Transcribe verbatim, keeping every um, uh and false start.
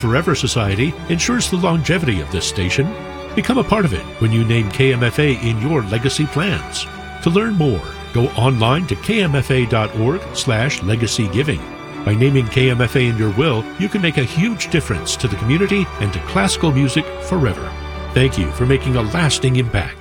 Forever Society ensures the longevity of this station. Become a part of it when you name K M F A in your legacy plans. To learn more, go online to k m f a dot org slash legacy giving. By naming K M F A in your will, you can make a huge difference to the community and to classical music forever. Thank you for making a lasting impact.